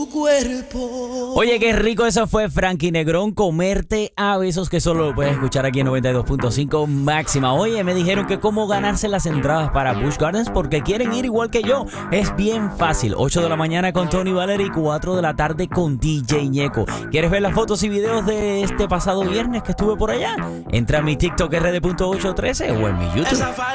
cuerpo. Oye, qué rico eso fue Frankie Negrón, Comerte a Besos, que solo lo puedes escuchar aquí en 92.5 Máxima. Oye, me dijeron que cómo ganarse las entradas para Busch Gardens porque quieren ir igual que yo. Es bien fácil, 8 de la mañana con Tony Valery y 4 de la tarde con DJ Ñeco. ¿Quieres ver las fotos y videos de este pasado viernes que estuve por allá? Entra a mi TikTok rd.813 o en mi YouTube.